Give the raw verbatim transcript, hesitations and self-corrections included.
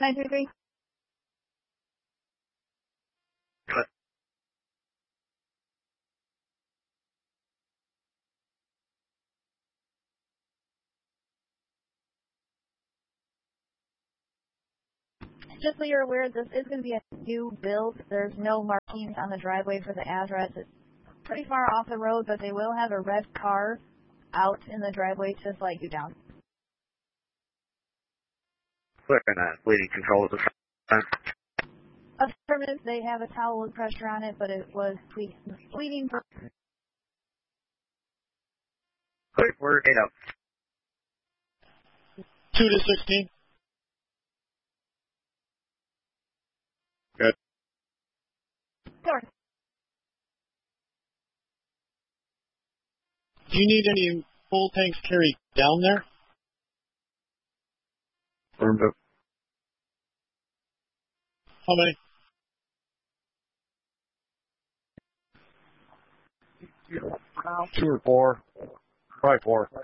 nine three three. Good. Just so you're aware, this is going to be a new build. There's no markings on the driveway for the address. It's pretty far off the road, but they will have a red car out in the driveway to flag you down. Clear and uh, bleeding control is a Affirmative, they have a towel with pressure on it, but it was ble- bleeding. Clear, we're eight up. two to sixteen. Good. North. Do you need any full tanks carried down there? Affirmative. How many? Two or four. Probably four.